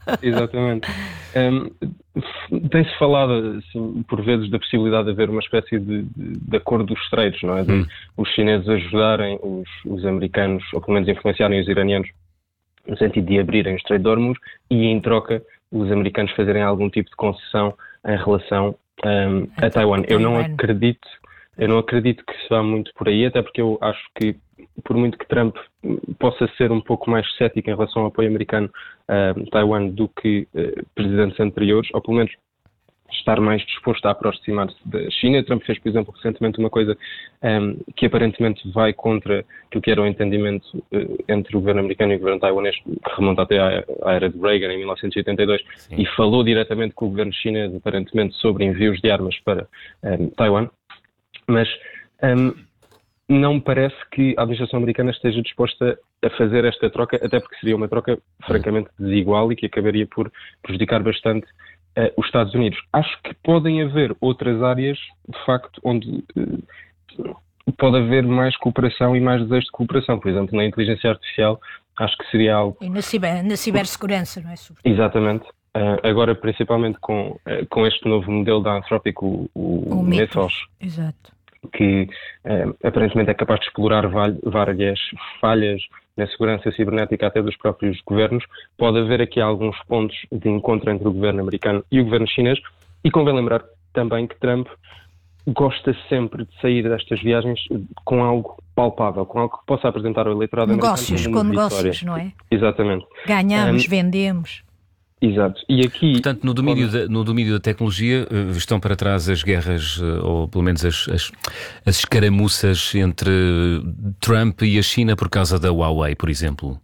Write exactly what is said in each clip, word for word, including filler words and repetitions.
Exatamente. Um, tem-se falado, assim, por vezes, da possibilidade de haver uma espécie de, de, de acordo dos estreitos, não é? De Hum. os chineses ajudarem os, os americanos, ou pelo menos influenciarem os iranianos, no sentido de abrirem o Estreito de Hormuz e, em troca, os americanos fazerem algum tipo de concessão em relação um, a Taiwan. Eu não acredito, eu não acredito que se vá muito por aí, até porque eu acho que, por muito que Trump possa ser um pouco mais cético em relação ao apoio americano a Taiwan do que uh, presidentes anteriores, ou pelo menos estar mais disposto a aproximar-se da China. Trump fez, por exemplo, recentemente uma coisa um, que aparentemente vai contra aquilo que era o entendimento uh, entre o governo americano e o governo taiwanês, que remonta até à, à era de Reagan, em mil novecentos e oitenta e dois, Sim. e falou diretamente com o governo chinês, aparentemente, sobre envios de armas para um, Taiwan. Mas um, não me parece que a administração americana esteja disposta a fazer esta troca, até porque seria uma troca francamente desigual e que acabaria por prejudicar bastante uh, os Estados Unidos. Acho que podem haver outras áreas, de facto, onde uh, pode haver mais cooperação e mais desejo de cooperação. Por exemplo, na inteligência artificial, acho que seria algo... E na, ciber, na cibersegurança, não é? Exatamente. Uh, agora, principalmente com, uh, com este novo modelo da Anthropic, o, o, o Mythos. Exato. Que eh, aparentemente é capaz de explorar várias falhas na segurança cibernética até dos próprios governos. Pode haver aqui alguns pontos de encontro entre o governo americano e o governo chinês, e convém lembrar também que Trump gosta sempre de sair destas viagens com algo palpável, com algo que possa apresentar ao eleitorado negócios, americano como com uma negócios, vitória. não é? Exatamente. Ganhamos, um, vendemos. Exato. E aqui, portanto, no domínio, da, no domínio da tecnologia estão para trás as guerras, ou pelo menos as, as, as escaramuças entre Trump e a China por causa da Huawei, por exemplo.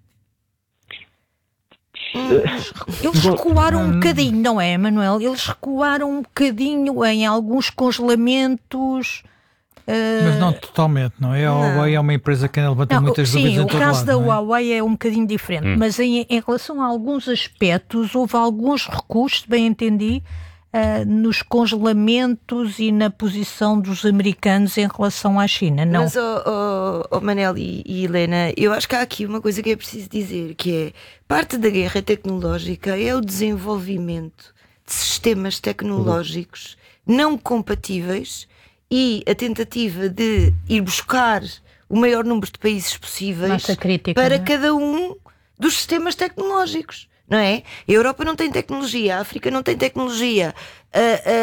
Eles recuaram um bocadinho, não é, Manuel? Eles recuaram um bocadinho em alguns congelamentos... Uh... Mas não totalmente, não é? A Huawei é uma empresa que levanta não, muitas sim, dúvidas em todo lado. Sim, o caso da é? Huawei é um bocadinho diferente, hum. mas em, em relação a alguns aspectos, houve alguns recuos, bem entendi, uh, nos congelamentos e na posição dos americanos em relação à China, não? Mas, oh, oh, oh Manel e, e Helena, eu acho que há aqui uma coisa que é preciso dizer, que é, parte da guerra tecnológica é o desenvolvimento de sistemas tecnológicos uhum. não compatíveis e a tentativa de ir buscar o maior número de países possíveis crítica, para não é? cada um dos sistemas tecnológicos, não é? A Europa não tem tecnologia, a África não tem tecnologia, a,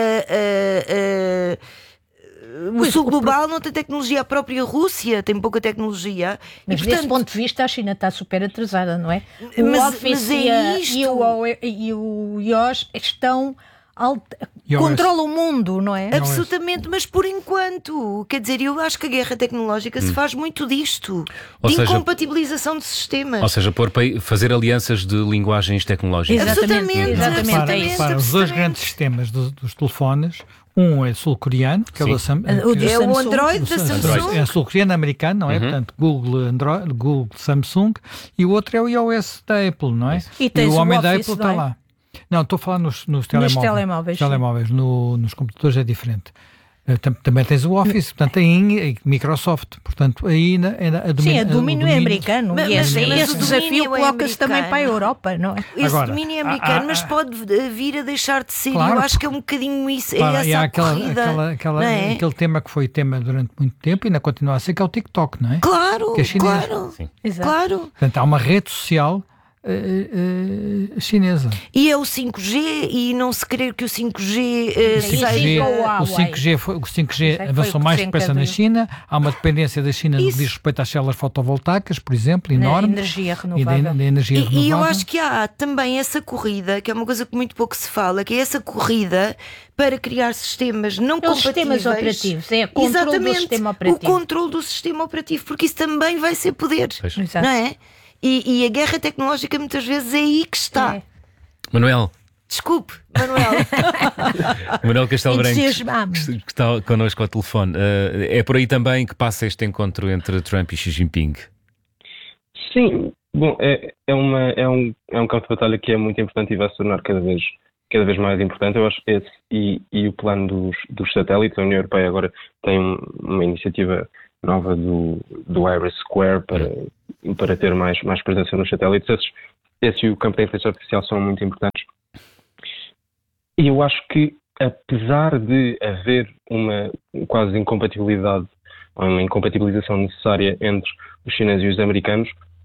a, a, a, o sul global não tem tecnologia, a própria Rússia tem pouca tecnologia. Mas e, portanto, desse ponto de vista a China está super atrasada, não é? O mas, Office mas é isto. E o, e o I O S estão... Alta, controla o mundo, não é? Absolutamente, mas por enquanto, quer dizer, eu acho que a guerra tecnológica hum. se faz muito disto, ou de seja, incompatibilização de sistemas. Ou seja, por fazer alianças de linguagens tecnológicas. Exatamente, exatamente. Para, exatamente, para os dois grandes sistemas do, dos telefones, um é sul-coreano, que é o, da Sam, o que é o Android da Samsung. É sul-coreano americano, não é? Uhum. Portanto, Google, Android, Google, Samsung, e o outro é o iOS da Apple, não é? E, e o homem o da Office, Apple está é? lá. Não, estou a falar nos, nos telemóveis. Nos telemóveis, telemóveis no, nos computadores é diferente. Uh, tam, também tens o Office, portanto, aí Microsoft, portanto, aí na, na, a domínio, sim, a domínio, o domínio é americano. Mas, e esse, mas, mas esse desafio é coloca-se também para a Europa, não é? Esse Agora, domínio é americano, há, mas pode vir a deixar de ser. Claro, eu acho que é um bocadinho isso. Claro, é essa e há a aquela, corrida. Aquela, aquela, é? Aquele tema que foi tema durante muito tempo e ainda continua a ser, que é o TikTok, não é? Claro, que é chinês. claro, Sim. claro. Portanto, há uma rede social Uh, uh, chinesa. E é o cinco G, e não se querer que o cinco G uh, cinco G, o cinco G, foi, o cinco G avançou mais depressa na China. Há uma dependência da China no que diz respeito às células fotovoltaicas, por exemplo, enorme. Na energia renovável. E, de, de energia e, renovável. e eu acho que há também essa corrida, que é uma coisa que muito pouco se fala, que é essa corrida para criar sistemas não Os compatíveis. Sistemas operativos, é o controle Exatamente, do sistema operativo. O controle do sistema operativo, porque isso também vai ser poder, Exato. não é? E, e a guerra tecnológica muitas vezes é aí que está. É. Manuel. Desculpe, Manuel. Manuel Castelo Branco, que está connosco ao telefone. Uh, é por aí também que passa este encontro entre Trump e Xi Jinping? Sim, bom, é, é, uma, é, um, é um campo de batalha que é muito importante e vai se tornar cada vez, cada vez mais importante. Eu acho que esse e, e o plano dos, dos satélites, a União Europeia agora tem uma iniciativa nova do, do Iris Square para, para ter mais, mais presença nos satélites. Esses esse e o campo da inteligência artificial são muito importantes. E eu acho que, apesar de haver uma quase incompatibilidade, uma incompatibilização necessária entre os chineses e os americanos,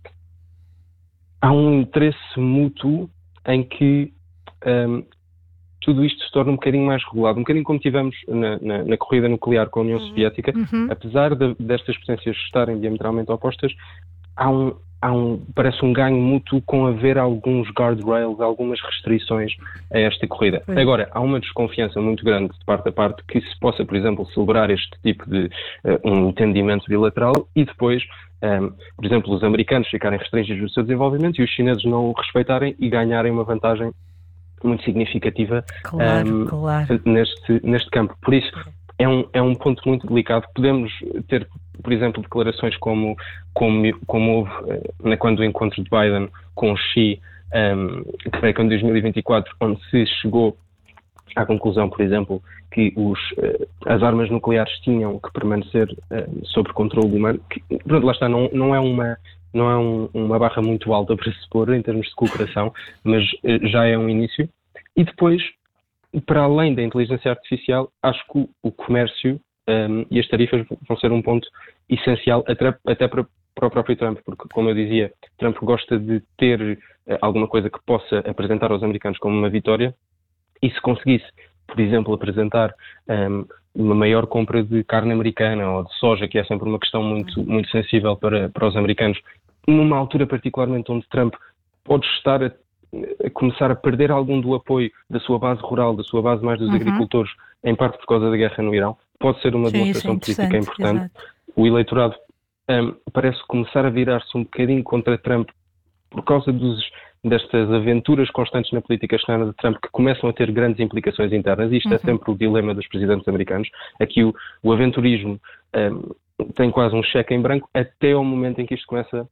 há um interesse mútuo em que um, tudo isto se torna um bocadinho mais regulado, um bocadinho como tivemos na, na, na corrida nuclear com a União Soviética. Uhum. Apesar de, destas potências estarem diametralmente opostas, há um, há um, parece um ganho mútuo com haver alguns guardrails, algumas restrições a esta corrida. Uhum. Agora, há uma desconfiança muito grande de parte a parte que se possa, por exemplo, celebrar este tipo de uh, um entendimento bilateral e depois, um, por exemplo, os americanos ficarem restringidos no seu desenvolvimento e os chineses não o respeitarem e ganharem uma vantagem muito significativa claro, um, claro. Neste, neste campo. Por isso, é um, é um ponto muito delicado. Podemos ter, por exemplo, declarações como, como, como houve uh, quando o encontro de Biden com Xi, um, creio que em dois mil e vinte e quatro, onde se chegou à conclusão, por exemplo, que os, uh, as armas nucleares tinham que permanecer uh, sob controle humano. Que, pronto, lá está, não, não é uma... Não é um, uma barra muito alta para se pôr em termos de cooperação, mas uh, já é um início. E depois, para além da inteligência artificial, acho que o, o comércio um, e as tarifas vão ser um ponto essencial até, até para, para o próprio Trump, porque, como eu dizia, Trump gosta de ter uh, alguma coisa que possa apresentar aos americanos como uma vitória, e se conseguisse, por exemplo, apresentar um, uma maior compra de carne americana ou de soja, que é sempre uma questão muito, muito sensível para, para os americanos, numa altura particularmente onde Trump pode estar a, a começar a perder algum do apoio da sua base rural, da sua base mais dos uhum. agricultores, em parte por causa da guerra no Irão, pode ser uma Sim, demonstração é política importante. Exato. O eleitorado um, parece começar a virar-se um bocadinho contra Trump por causa dos, destas aventuras constantes na política externa de Trump que começam a ter grandes implicaçções internas. Isto uhum. é sempre o dilema dos presidentes americanos. Aqui o, o aventurismo um, tem quase um cheque em branco até ao momento em que isto começa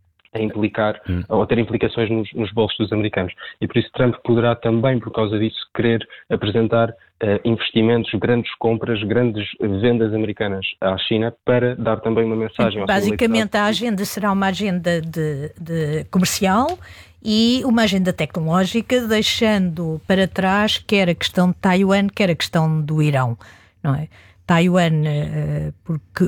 a implicar hum. ou a ter implicações nos, nos bolsos dos americanos. E por isso Trump poderá também, por causa disso, querer apresentar uh, investimentos, grandes compras, grandes vendas americanas à China para dar também uma mensagem ao Basicamente a agenda será uma agenda de, de comercial e uma agenda tecnológica, deixando para trás quer a questão de Taiwan, quer a questão do Irão, não é? Taiwan, uh, porque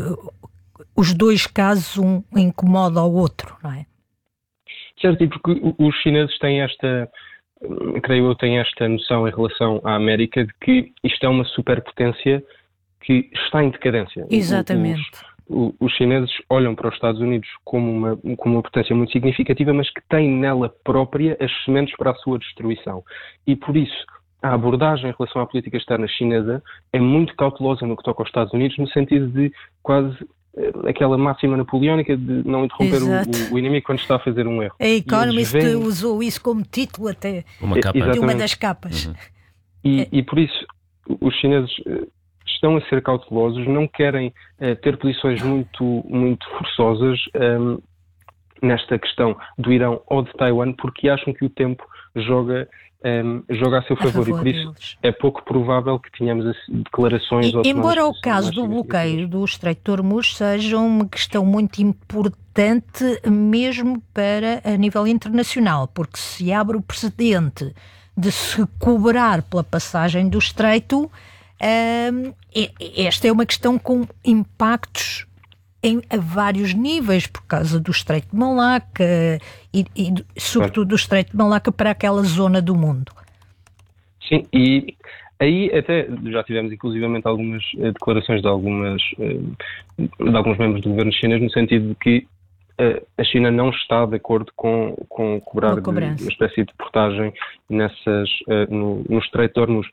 os dois casos um incomoda ao outro, não é? Certo, e porque os chineses têm esta, creio eu, têm esta noção em relação à América de que isto é uma superpotência que está em decadência. Exatamente. Os, os chineses olham para os Estados Unidos como uma, como uma potência muito significativa, mas que tem nela própria as sementes para a sua destruição. E por isso, a abordagem em relação à política externa chinesa é muito cautelosa no que toca aos Estados Unidos, no sentido de quase aquela máxima napoleónica de não interromper o, o inimigo quando está a fazer um erro. A Economist veem... usou isso como título até uma capa. de uma das capas. Uhum. E, é. e por isso os chineses estão a ser cautelosos, não querem uh, ter posições muito, muito forçosas um, nesta questão do Irão ou de Taiwan, porque acham que o tempo joga Um, joga a seu favor, a favor e por isso deles. É pouco provável que tenhamos declarações... E, embora o caso do bloqueio do Estreito de Hormuz seja uma questão muito importante mesmo para a nível internacional, porque se abre o precedente de se cobrar pela passagem do Estreito, um, esta é uma questão com impactos Em, a vários níveis, por causa do Estreito de Malaca e, e sobretudo do Estreito de Malaca para aquela zona do mundo. Sim, e aí até já tivemos inclusivamente algumas eh, declarações de, algumas, eh, de alguns membros do governo chinês no sentido de que eh, a China não está de acordo com, com cobrar de, uma espécie de portagem nessas, eh, no, no Estreito de Hormuz.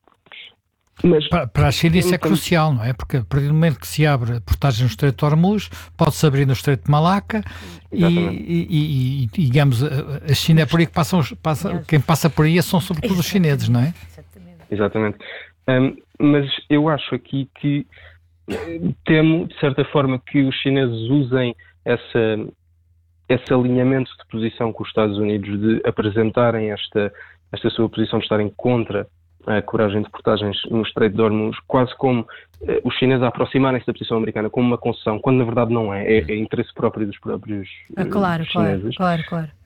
Mas, para, para a China isso é crucial, não é? Porque a partir do momento que se abre a portagem no Estreito de Hormuz, pode-se abrir no Estreito de Malaca e, e, e, e, digamos, a China é por aí que passam, passa, quem passa por aí são sobretudo os chineses, não é? Exatamente. Um, mas eu acho aqui que temo, de certa forma, que os chineses usem essa, esse alinhamento de posição com os Estados Unidos, de apresentarem esta, esta sua posição de estarem contra a coragem de portagens no Estreito de Hormuz, quase como eh, os chineses aproximarem-se da posição americana como uma concessão, quando na verdade não é, é, é interesse próprio dos próprios ah, claro, chineses. Claro, claro, claro.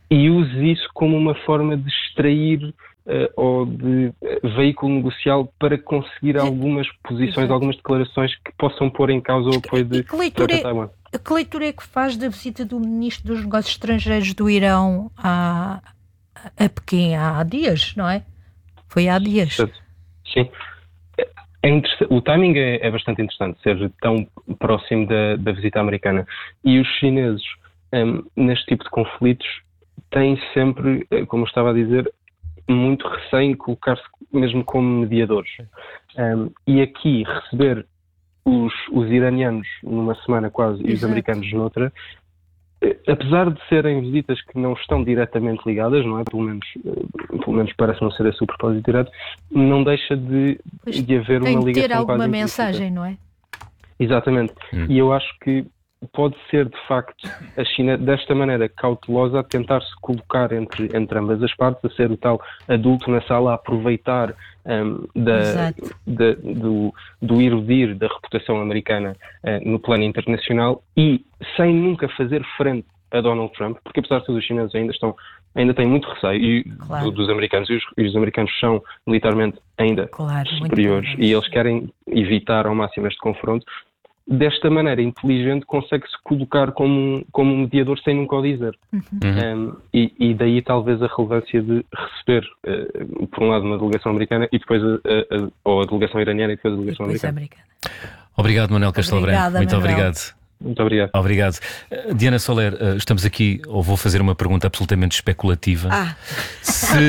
e use isso como uma forma de extrair Uh, ou de uh, veículo negocial para conseguir algumas posições, Exato. algumas declarações que possam pôr em causa o apoio de Taiwan. Que leitura é que faz da visita do Ministro dos Negócios Estrangeiros do Irão a, a Pequim há dias, não é? Foi há dias. Sim. É o timing é, é bastante interessante, ser tão próximo da, da visita americana. E os chineses, um, neste tipo de conflitos, têm sempre, como eu estava a dizer, muito receio em colocar-se mesmo como mediadores. Um, e aqui receber os, os iranianos numa semana quase e os Exato. americanos noutra, apesar de serem visitas que não estão diretamente ligadas, não é? Pelo menos, pelo menos parece não ser esse o propósito direto, não deixa de, de haver uma ligação quase. Tem de ter alguma mensagem, não é? Exatamente. Hum. E eu acho que pode ser, de facto, a China, desta maneira cautelosa, a tentar se colocar entre, entre ambas as partes, a ser o tal adulto na sala, a aproveitar um, da, da, do, do ir vir da reputação americana uh, no plano internacional e sem nunca fazer frente a Donald Trump, porque apesar de tudo os chineses ainda estão ainda têm muito receio e, claro. do, dos americanos, e os, e os americanos são militarmente ainda claro, superiores e eles querem evitar ao máximo este confronto. Desta maneira inteligente consegue-se colocar como, como um mediador sem nunca o dizer. Uhum. Um, e, e daí talvez a relevância de receber, uh, por um lado, uma delegação americana e depois a, a, a, ou a delegação iraniana e depois a delegação depois americana. americana. Obrigado, Manuel Castelo Branco. Muito Manuel. obrigado. Muito obrigado. Obrigado. Uh, Diana Soler, uh, estamos aqui, ou vou fazer uma pergunta absolutamente especulativa. Ah. Se...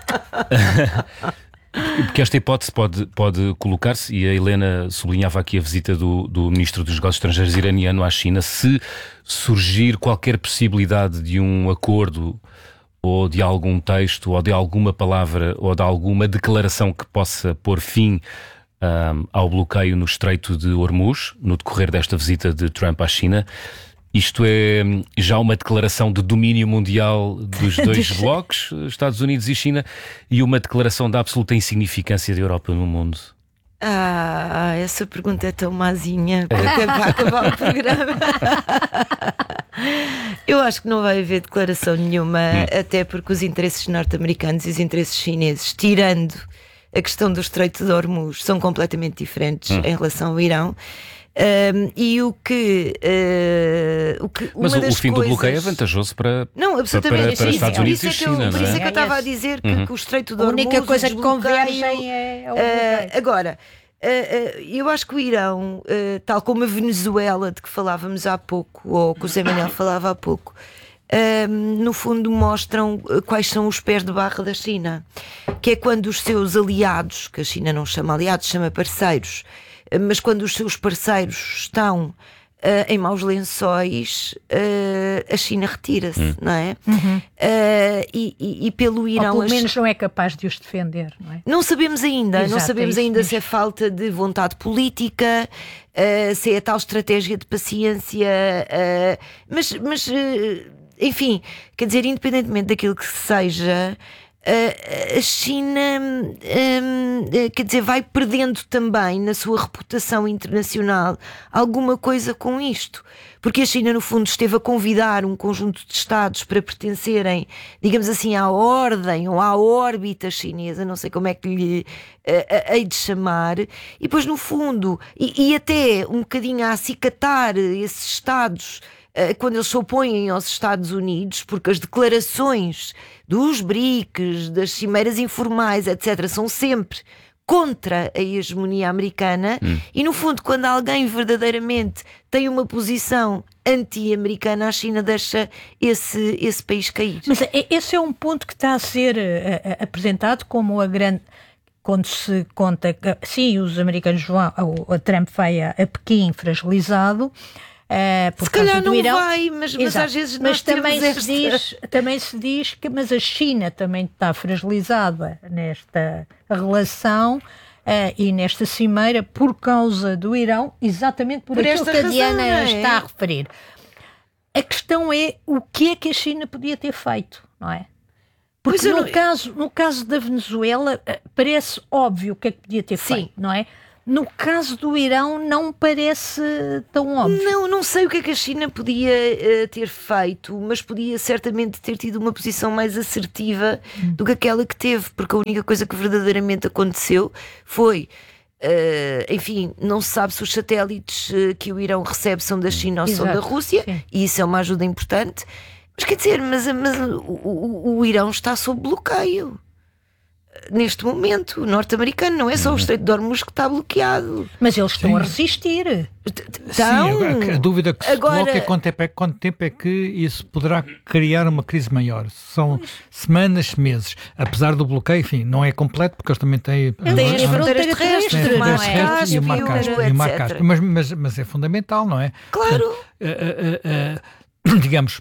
Porque esta hipótese pode, pode colocar-se, e a Helena sublinhava aqui a visita do, do Ministro dos Negócios Estrangeiros iraniano à China, se surgir qualquer possibilidade de um acordo ou de algum texto ou de alguma palavra ou de alguma declaração que possa pôr fim um, ao bloqueio no Estreito de Hormuz, no decorrer desta visita de Trump à China. Isto é já uma declaração de domínio mundial dos dois blocos, Estados Unidos e China, e uma declaração da absoluta insignificância da Europa no mundo. Ah, essa pergunta é tão mazinha para acabar, acabar o programa. Eu acho que não vai haver declaração nenhuma, hum. até porque os interesses norte-americanos e os interesses chineses, tirando a questão do Estreito de Hormuz, são completamente diferentes hum. em relação ao Irão. Um, e o que, uh, o que mas uma o, das o fim coisas... do bloqueio é vantajoso para, não, absolutamente, para, para, para sim, Estados sim, Unidos e China, eu, não é? Por isso é que eu estava a dizer que, uhum. que o Estreito de Hormuz, a única coisa que desbloqueio, convergem é o uh, agora, uh, uh, eu acho que o Irão, uh, tal como a Venezuela de que falávamos há pouco, ou que o Zé Manuel falava há pouco, uh, no fundo mostram quais são os pés de barra da China, que é quando os seus aliados, que a China não chama aliados, chama parceiros, mas quando os seus parceiros estão uh, em maus lençóis, uh, a China retira-se, hum. não é? Uhum. Uh, e, e, e pelo Irão... Ou pelo menos não é capaz de os defender, não é? Não sabemos ainda, Exato, não sabemos é ainda mesmo. se é falta de vontade política, uh, se é a tal estratégia de paciência, uh, mas, mas uh, enfim, quer dizer, independentemente daquilo que seja... a China, hum, quer dizer, vai perdendo também na sua reputação internacional alguma coisa com isto, porque a China no fundo esteve a convidar um conjunto de Estados para pertencerem, digamos assim, à ordem ou à órbita chinesa, não sei como é que lhe uh, hei de chamar, e depois no fundo, e, e até um bocadinho a acicatar esses Estados quando eles se opõem aos Estados Unidos, porque as declarações dos B R I Cs, das cimeiras informais, etcétera, são sempre contra a hegemonia americana hum. e, no fundo, quando alguém verdadeiramente tem uma posição anti-americana, a China deixa esse, esse país cair. Mas esse é um ponto que está a ser uh, apresentado como a grande... Quando se conta que, sim, os americanos vão, o, o Trump vai a, a Pequim fragilizado, Uh, por se calhar do não Irão. vai, mas, mas às vezes nós mas também temos se esta... diz, também se diz que mas a China também está fragilizada nesta relação uh, e nesta cimeira por causa do Irão, exatamente por, por aquilo que a razão, Diana é? está a referir. A questão é o que é que a China podia ter feito, não é? Porque no, não... caso, no caso da Venezuela parece óbvio o que é que podia ter Sim. feito, não é? No caso do Irão não parece tão óbvio. Não, não sei o que é que a China podia uh, ter feito, mas podia certamente ter tido uma posição mais assertiva hum. do que aquela que teve, porque a única coisa que verdadeiramente aconteceu foi, uh, enfim, não se sabe se os satélites uh, que o Irão recebe são da China ou Exato. são da Rússia, Sim. e isso é uma ajuda importante. Mas quer dizer, mas, mas o, o, o Irão está sob bloqueio. Neste momento, o norte-americano, não é só o Estreito de Hormuz que está bloqueado. Mas eles estão Sim. a resistir. Então, Sim, a, a dúvida que se agora... coloca é quanto tempo, é quanto tempo é que isso poderá criar uma crise maior. São pois. semanas, meses. Apesar do bloqueio, enfim, não é completo, porque eles também têm... Têm as fronteiras terrestres, o Mar Cáspio, o Mar Cáspio, mas, mas, mas é fundamental, não é? Claro. Portanto, uh, uh, uh, digamos...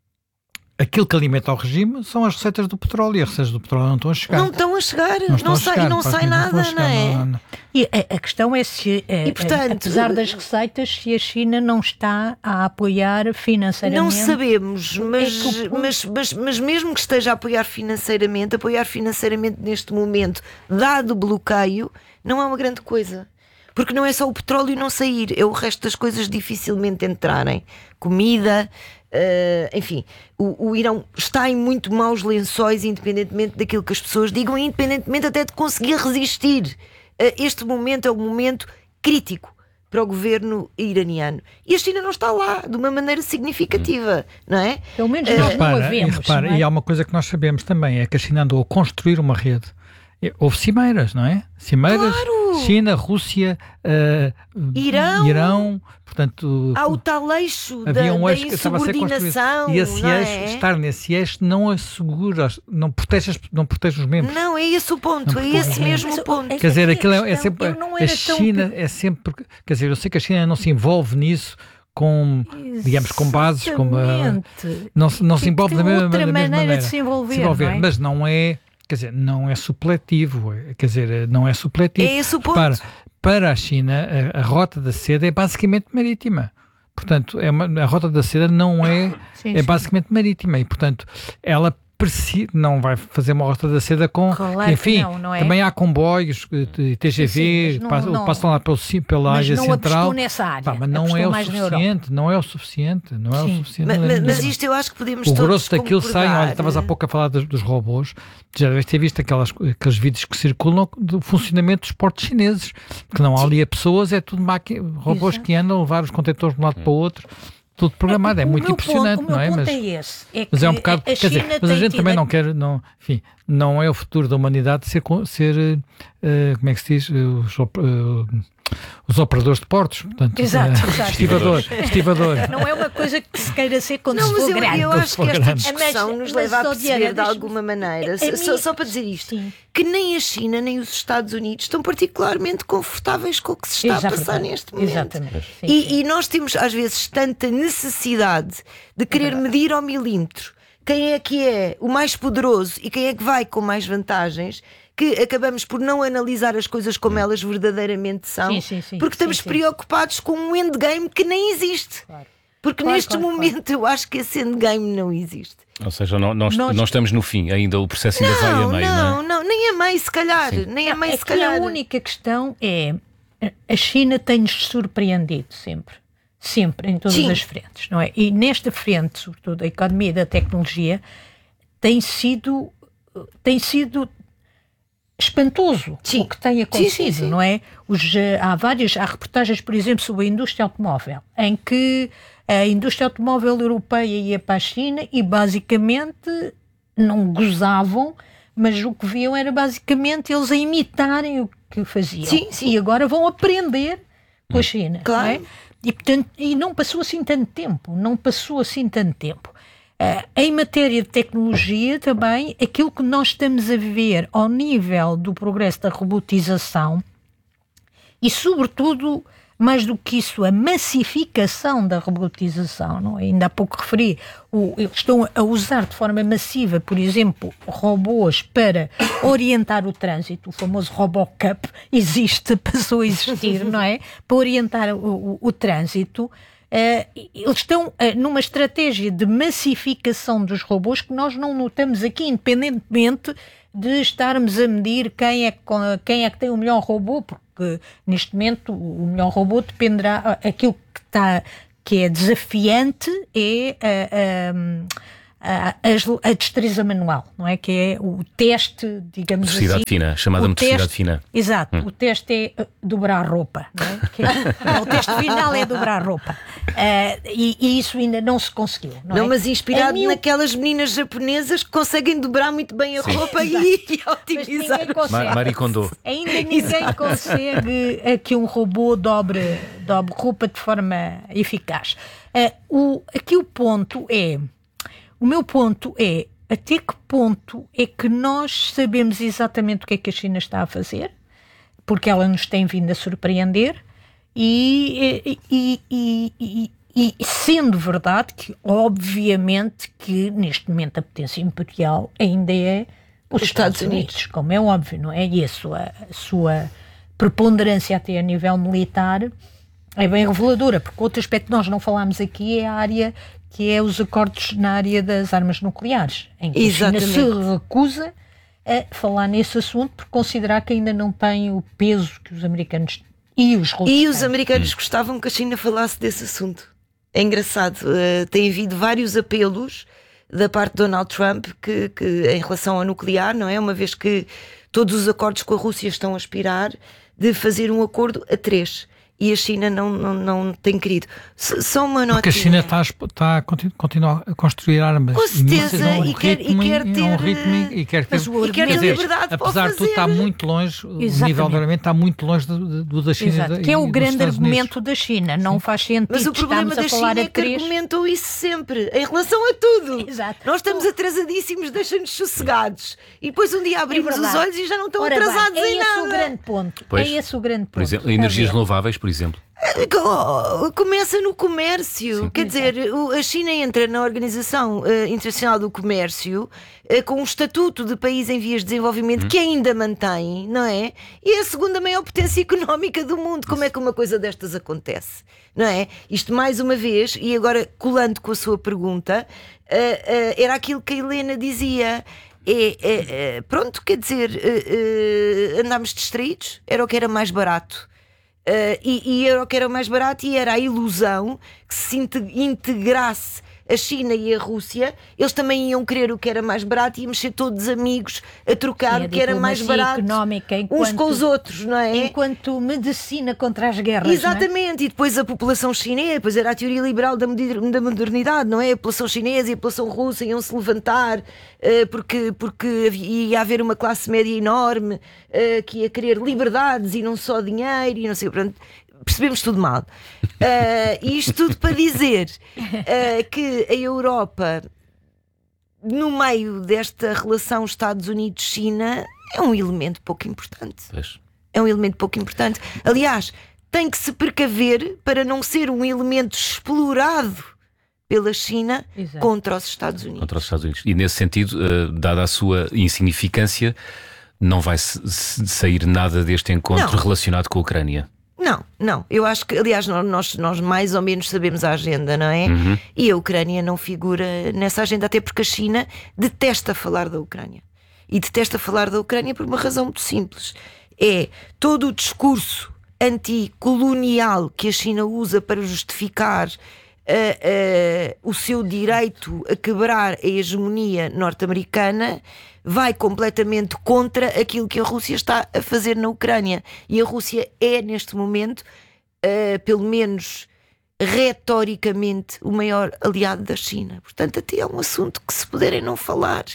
Aquilo que alimenta o regime são as receitas do petróleo, e as receitas do petróleo não estão a chegar. Não estão a chegar, não, não, a sai, chegar, não sai nada, não, chegar, não é? Não, não. E a, a questão é se, e, portanto, apesar das receitas, se a China não está a apoiar financeiramente. Não sabemos, mas, é mas, mas, mas mesmo que esteja a apoiar financeiramente, apoiar financeiramente neste momento, dado o bloqueio, não é uma grande coisa. Porque não é só o petróleo não sair, é o resto das coisas dificilmente entrarem. Comida, uh, enfim, o, o Irão está em muito maus lençóis, independentemente daquilo que as pessoas digam, independentemente até de conseguir resistir. Uh, este momento é um momento crítico para o governo iraniano. E a China não está lá de uma maneira significativa, não é? Pelo menos nós repara, não a vemos. E, repara, não é? E há uma coisa que nós sabemos também, é que a China andou a construir uma rede. Houve cimeiras, não é? Cimeiras, claro. China, Rússia, uh, Irão. Irão, portanto... Há o tal eixo havia da, um eixo da que estava a ser construído. E esse não eixo, é? estar nesse eixo não assegura, não protege, as, não protege os membros. Não, é esse o ponto, é esse mesmo o ponto. Quer dizer, aquilo é, é sempre... A China é sempre... Quer dizer, eu sei que a China não se envolve nisso com, digamos, com bases, como a, não, não se envolve da mesma, da mesma maneira, maneira de se envolver, se envolver não é? Mas não é... Quer dizer, não é supletivo, quer dizer, não é supletivo. É esse o ponto. Para, para a China, a, a rota da seda é basicamente marítima. Portanto, é uma, a rota da seda não é, sim, é sim. basicamente marítima e, portanto, ela precisa, não vai fazer uma rota da seda com... Claro, enfim, não, não é? Também há comboios, T G V, sim, sim, não, passam, não, passam lá pelo, pela Ásia Central. Nessa área. Pá, mas não é o suficiente, não é o suficiente, não é o suficiente. Mas, mas isto eu acho que podemos o todos grosso daquilo sai, olha, estavas há né? pouco a falar dos, dos robôs, já deves ter visto aquelas, aqueles vídeos que circulam do funcionamento dos portos chineses, que não há ali a pessoas, é tudo máquina, robôs Exato. que andam a levar os contentores de um lado para o outro. Tudo programado, é, é muito impressionante, ponto, não é? Mas é, esse, é mas é um bocado, quer dizer, mas a gente também a... não quer, não, enfim, não é o futuro da humanidade ser, ser uh, como é que se diz, os, uh, os operadores de portos, portanto, exato, uh, exato. estivador, estivador. Não é uma coisa que se queira ser quando não, se mas for eu, grande. eu acho que esta grande. discussão mas, nos leva mas, a perceber Diana, de alguma maneira, é, é só, só para dizer isto, sim. que nem a China nem os Estados Unidos estão particularmente confortáveis com o que se está Exatamente. a passar neste momento. Exatamente. Sim, e, sim. e nós temos às vezes tanta necessidade de querer é medir ao milímetro quem é que é o mais poderoso e quem é que vai com mais vantagens, que acabamos por não analisar as coisas como elas verdadeiramente são, sim, sim, sim, porque estamos sim, sim. preocupados com um endgame que nem existe. Claro. Porque claro, neste claro, momento claro. eu acho que esse endgame não existe. Ou seja, não, nós, nós... não estamos no fim, ainda o processo ainda não, vai a meio, não, não é? não, nem a meio se calhar, Sim. nem a meio é se calhar. A única questão é, a China tem-nos surpreendido sempre, sempre, em todas Sim. as frentes, não é? E nesta frente, sobretudo a economia e da tecnologia, tem sido, tem sido espantoso sim. o que tem acontecido, sim, sim, sim. não é? Os, há várias, há reportagens, por exemplo, sobre a indústria automóvel, em que a indústria automóvel europeia ia para a China e basicamente não gozavam, mas o que viam era basicamente eles a imitarem o que faziam. Sim, sim. E agora vão aprender com a China. Claro. Não é? E, portanto, e não passou assim tanto tempo, não passou assim tanto tempo. Uh, em matéria de tecnologia também, aquilo que nós estamos a ver ao nível do progresso da robotização e, sobretudo, mais do que isso, a massificação da robotização, não é? Ainda há pouco referi, o, eles estão a usar de forma massiva, por exemplo, robôs para orientar o trânsito, o famoso RoboCup existe, passou a existir, não é? Para orientar o, o, o trânsito. Uh, eles estão uh, numa estratégia de massificação dos robôs que nós não notamos aqui, independentemente de estarmos a medir quem é, quem é que tem o melhor robô, porque neste momento o melhor robô dependerá, aquilo que, está, que é desafiante é a, a, a, a destreza manual, não é? Que é o teste, digamos assim. Motricidade fina, chamada motricidade fina. Exato, hum. O teste é dobrar a roupa, não é? Que é, o teste final é dobrar a roupa. Uh, e, e isso ainda não se conseguiu. Não, não é? Mas inspirado mil... naquelas meninas japonesas que conseguem dobrar muito bem a Sim. roupa e, e otimizar. Marie Kondo. Ainda ninguém Exato. consegue uh, que um robô dobre, dobre roupa de forma eficaz. Uh, o, aqui o ponto é, o meu ponto é, até que ponto é que nós sabemos exatamente o que é que a China está a fazer, porque ela nos tem vindo a surpreender. E, e, e, e, e sendo verdade que, obviamente, que neste momento a potência imperial ainda é os, os Estados, Estados Unidos, Unidos, como é óbvio, não é? E a sua, a sua preponderância até a nível militar é bem reveladora, porque outro aspecto que nós não falámos aqui é a área que é os acordos na área das armas nucleares, em que Exatamente. a China se recusa a falar nesse assunto por considerar que ainda não tem o peso que os americanos têm. E os, e os americanos hum. gostavam que a China falasse desse assunto. É engraçado, uh, tem havido vários apelos da parte de Donald Trump que, que, em relação ao nuclear, não é? Uma vez que todos os acordos com a Rússia estão a aspirar de fazer um acordo a três. E a China não, não, não tem querido. Só uma nota. Porque a China está, está a continuar a construir armas. Com certeza, um e, quer, e quer ter. Um ritmo, e quer ter, e quer ter dizer, liberdade para apesar de tudo, está muito longe, Exatamente. o nível de armamento está muito longe do, do da China. Exato, da, que é o grande argumento Unidos. da China. Não Sim. faz sentido. Mas o problema da China é que três... argumentam isso sempre, em relação a tudo. Exato. Nós estamos atrasadíssimos, deixam-nos sossegados. E depois um dia abrimos é os olhos e já não estão Ora atrasados bem, em é esse nada. O grande ponto. Pois, é esse o grande ponto. Por exemplo, energias renováveis, por exemplo. Começa no comércio. Sim. Quer dizer, a China entra na Organização uh, Internacional do Comércio uh, com um estatuto de país em vias de desenvolvimento hum. que ainda mantém, não é? E é a segunda maior potência económica do mundo. Como é que uma coisa destas acontece? Não é? Isto mais uma vez, e agora colando com a sua pergunta, uh, uh, era aquilo que a Helena dizia. É, é, é, pronto, quer dizer, uh, uh, andámos distraídos, era o que era mais barato. Uh, e, e era o que era mais barato, e era a ilusão que se integrasse a China e a Rússia, eles também iam querer o que era mais barato e íamos ser todos amigos a trocar o que era mais barato enquanto, uns com os outros, não é? Enquanto medicina contra as guerras. Exatamente, não é? E depois a população chinesa, depois era a teoria liberal da modernidade, não é? A população chinesa e a população russa iam se levantar uh, porque, porque ia haver uma classe média enorme uh, que ia querer liberdades e não só dinheiro e não sei, portanto, percebemos tudo mal. Uh, isto tudo para dizer uh, que a Europa, no meio desta relação Estados Unidos-China, é um elemento pouco importante. Pois. É um elemento pouco importante. Aliás, tem que se precaver para não ser um elemento explorado pela China Exato. contra os Estados Unidos. Contra os Estados Unidos. E nesse sentido, uh, dada a sua insignificância, não vai sair nada deste encontro não. relacionado com a Ucrânia. Não, não. Eu acho que, aliás, nós, nós mais ou menos sabemos a agenda, não é? Uhum. E a Ucrânia não figura nessa agenda, até porque a China detesta falar da Ucrânia. E detesta falar da Ucrânia por uma razão muito simples. É todo o discurso anticolonial que a China usa para justificar uh, uh, o seu direito a quebrar a hegemonia norte-americana vai completamente contra aquilo que a Rússia está a fazer na Ucrânia. E a Rússia é, neste momento, uh, pelo menos retoricamente, o maior aliado da China. Portanto, até é um assunto que, se puderem não falar,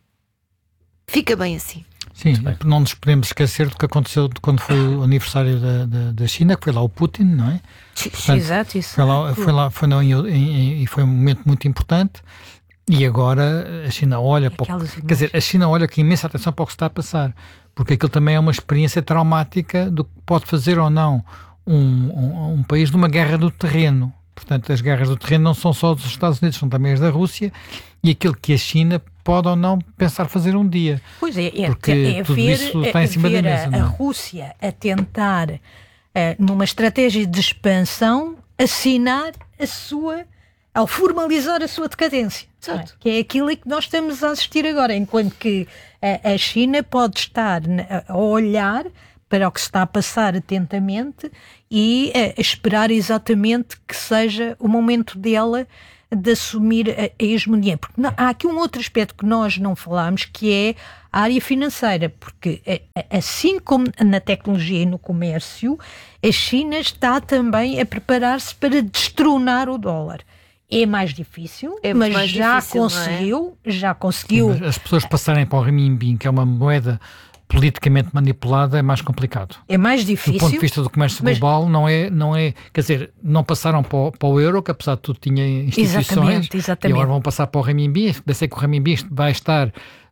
fica bem assim. Sim, não nos podemos esquecer do que aconteceu quando foi o aniversário da, da, da China, que foi lá o Putin, não é? Portanto, Exato, isso. Foi lá, foi lá foi lá, e foi um momento muito importante. E agora a China olha para o, quer dizer, a China olha com imensa atenção para o que está a passar, porque aquilo também é uma experiência traumática do que pode fazer ou não um, um, um país numa guerra do terreno. Portanto, as guerras do terreno não são só dos Estados Unidos, são também as da Rússia, e aquilo que a China pode ou não pensar fazer um dia. Pois é, é, porque é tudo ver, isso está em cima ver da mesa. A, não? a Rússia a tentar, uh, numa estratégia de expansão, assinar a sua ao formalizar a sua decadência, é? Que é aquilo que nós estamos a assistir agora, enquanto que a, a China pode estar a olhar para o que se está a passar atentamente e a, a esperar exatamente que seja o momento dela de assumir a, a hegemonia. Porque não, há aqui um outro aspecto que nós não falámos, que é a área financeira, porque assim como na tecnologia e no comércio, a China está também a preparar-se para destronar o dólar. É mais difícil, é mas mais já difícil, conseguiu, é? já conseguiu. Sim, as pessoas passarem para o renminbi, que é uma moeda politicamente manipulada, é mais complicado. É mais difícil. Do ponto de vista do comércio mas... global, não é, não é, quer dizer, não passaram para o, para o euro, que apesar de tudo tinha instituições, exatamente, exatamente. E agora vão passar para o renminbi. Pensei que o renminbi vai estar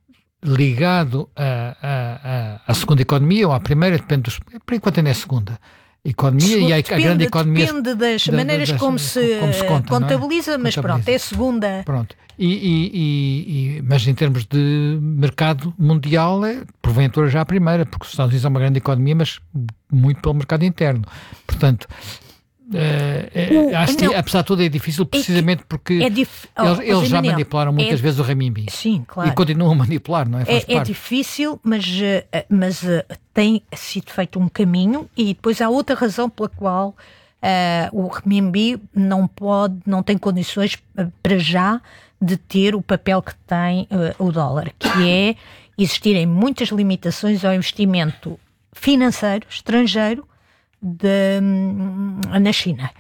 ligado à segunda economia ou à primeira, depende dos, por enquanto ainda é a segunda. Economia Segundo, e a, depende, a grande economia depende das da, maneiras das, como, se como se conta, contabiliza, é? mas contabiliza. Pronto, é a segunda. Pronto. E, e, e, e, mas em termos de mercado mundial, é porventura já a primeira, porque os Estados Unidos é uma grande economia, mas muito pelo mercado interno. Portanto, é, é, o, acho que apesar de tudo é difícil precisamente porque é dif... oh, eles, eles já Manel, manipularam muitas é... vezes o renminbi. Sim, claro. E continuam a manipular, não é? Faz é, é difícil, mas, mas tem sido feito um caminho e depois há outra razão pela qual uh, o renminbi não pode, não tem condições para já de ter o papel que tem uh, o dólar, que é existirem muitas limitações ao investimento financeiro estrangeiro de, na China.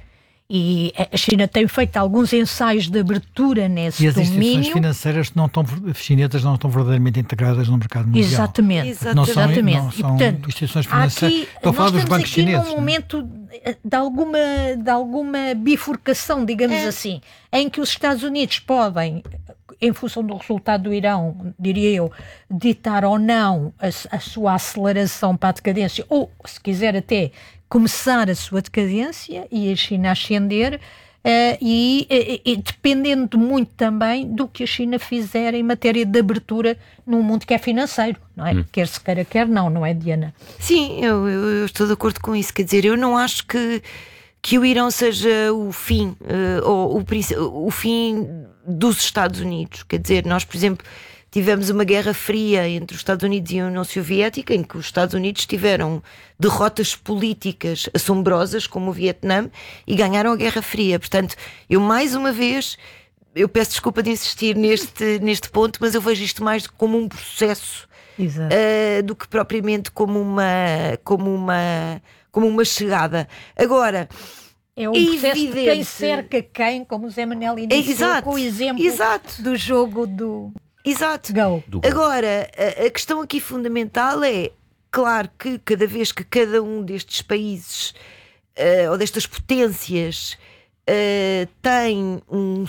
E a China tem feito alguns ensaios de abertura nesse domínio. E as instituições financeiras não estão, chinesas não estão verdadeiramente integradas no mercado mundial. Exatamente. Exatamente. Não são, Exatamente. Não são e, portanto, instituições financeiras. Aqui, estou a falar dos bancos chineses. Nós estamos aqui num momento de alguma, de alguma bifurcação, digamos é. assim, em que os Estados Unidos podem, em função do resultado do Irão, diria eu, ditar ou não a, a sua aceleração para a decadência, ou, se quiser até, começar a sua decadência e a China ascender, uh, e, e, e dependendo muito também do que a China fizer em matéria de abertura num mundo que é financeiro, não é? Hum. Quer se queira, quer não, não é, Diana? Sim, eu, eu, eu estou de acordo com isso. Quer dizer, eu não acho que, que o Irão seja o fim, uh, ou o, o fim dos Estados Unidos. Quer dizer, nós, por exemplo, tivemos uma guerra fria entre os Estados Unidos e a União Soviética, em que os Estados Unidos tiveram derrotas políticas assombrosas, como o Vietnã, e ganharam a Guerra Fria. Portanto, eu mais uma vez, eu peço desculpa de insistir neste, neste ponto, mas eu vejo isto mais como um processo uh, do que propriamente como uma, como uma, como uma chegada. Agora, é um processo evidente. De quem cerca quem, como o Zé Manel iniciou é, com o exemplo exato. Do jogo do... Exato. Go. Agora, a, a questão aqui fundamental é, claro que cada vez que cada um destes países uh, ou destas potências uh, tem um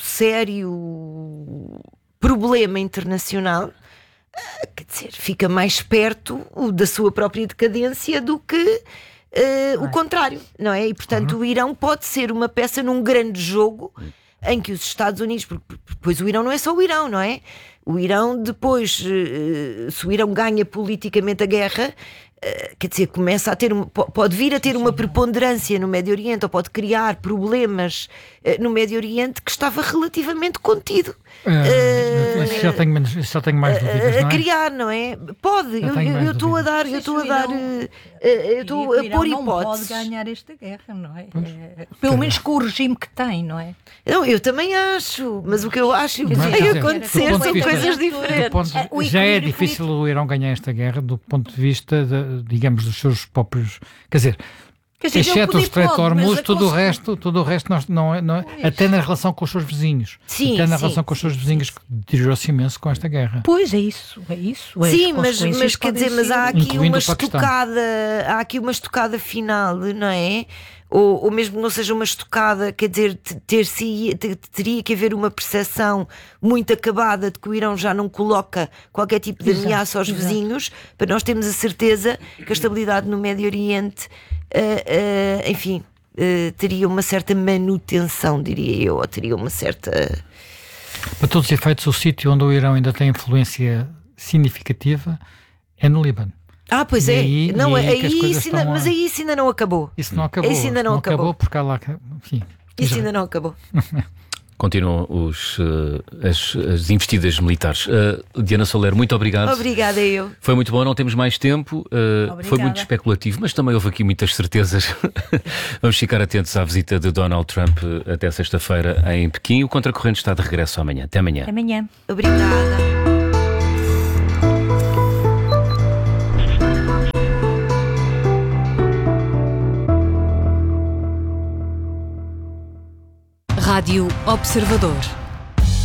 sério problema internacional, uh, quer dizer, fica mais perto da sua própria decadência do que uh, o contrário, não é? E portanto uhum. o Irão pode ser uma peça num grande jogo em que os Estados Unidos, porque depois o Irão não é só o Irão, não é? O Irão depois, se o Irão ganha politicamente a guerra, quer dizer, começa a ter uma, pode vir a ter uma preponderância no Médio Oriente, ou pode criar problemas no Médio Oriente que estava relativamente contido. Uh, uh, já, tenho menos, já tenho mais dúvidas, não é? A criar, não é? Pode, eu, eu, eu estou a dar, eu estou a dar, uh, eu estou a pôr hipóteses. Não pode ganhar esta guerra, não é? é pelo menos com o regime que tem, não é? Não, eu também acho, mas o que eu acho que vai acontecer são coisas diferentes. Ponto, já é difícil o Irão ganhar esta guerra do ponto de vista, de, digamos, dos seus próprios, quer dizer, Dizer, exceto o Estreito de Hormuz, tudo o resto, tudo o resto nós, não é, não é, até na relação com os seus vizinhos. Sim, até na sim, relação com os seus vizinhos, sim, que deteriorou-se imenso com esta guerra. Pois é isso, é isso. É sim, mas, mas quer dizer, mas há aqui uma estocada, há aqui uma estocada final, não é? Ou, ou mesmo que não seja uma estocada, quer dizer, ter -se, ter, teria que haver uma percepção muito acabada de que o Irão já não coloca qualquer tipo de exato, ameaça aos exato. vizinhos, para nós termos a certeza que a estabilidade no Médio Oriente, uh, uh, enfim, uh, teria uma certa manutenção, diria eu, ou teria uma certa... Para todos os efeitos, o sítio onde o Irão ainda tem influência significativa é no Líbano. Ah, pois e é, aí, não, aí aí isso ainda, mas aí isso ainda não acabou. Isso não acabou. Isso ainda não, não acabou. acabou porque há lá, enfim, isso já. ainda não acabou. continuam os, uh, as, as investidas militares. Uh, Diana Soler, muito obrigado. Obrigada eu. Foi muito bom, não temos mais tempo. Uh, foi muito especulativo, mas também houve aqui muitas certezas. Vamos ficar atentos à visita de Donald Trump até sexta-feira em Pequim. O Contracorrente está de regresso amanhã. Até amanhã. Até amanhã. Obrigada. Rádio Observador.